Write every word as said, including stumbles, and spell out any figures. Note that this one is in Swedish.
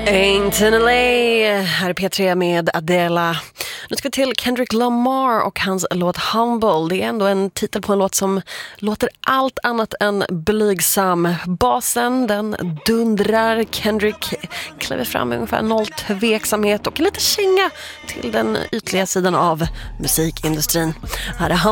Ain't in L A. Här är P tre med Adela. Nu ska vi till Kendrick Lamar och hans låt Humble. Det är ändå en titel på en låt som låter allt annat än blygsam. Basen, den dundrar. Kendrick kliver fram med ungefär noll tveksamhet och lite känga till den ytliga sidan av musikindustrin. Här är